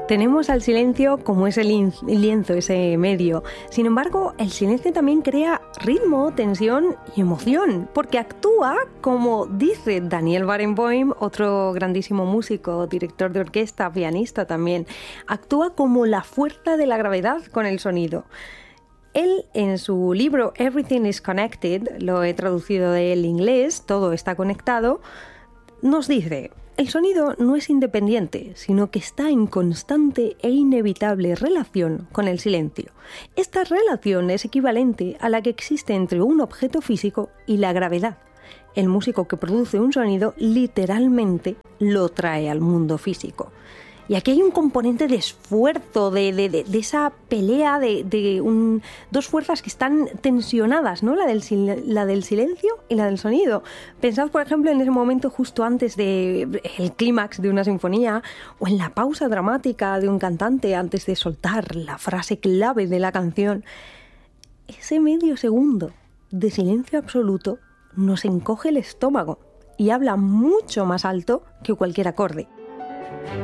Tenemos al silencio como ese lienzo, ese medio. Sin embargo, el silencio también crea ritmo, tensión y emoción, porque actúa, como dice Daniel Barenboim, otro grandísimo músico, director de orquesta, pianista también, actúa como la fuerza de la gravedad con el sonido. Él, en su libro Everything is Connected, lo he traducido del inglés, todo está conectado, nos dice: el sonido no es independiente, sino que está en constante e inevitable relación con el silencio. Esta relación es equivalente a la que existe entre un objeto físico y la gravedad. El músico que produce un sonido literalmente lo trae al mundo físico. Y aquí hay un componente de esfuerzo, de esa pelea dos fuerzas que están tensionadas, ¿no? La del silencio y la del sonido. Pensad, por ejemplo, en ese momento justo antes del clímax de una sinfonía, o en la pausa dramática de un cantante antes de soltar la frase clave de la canción. Ese medio segundo de silencio absoluto nos encoge el estómago y habla mucho más alto que cualquier acorde.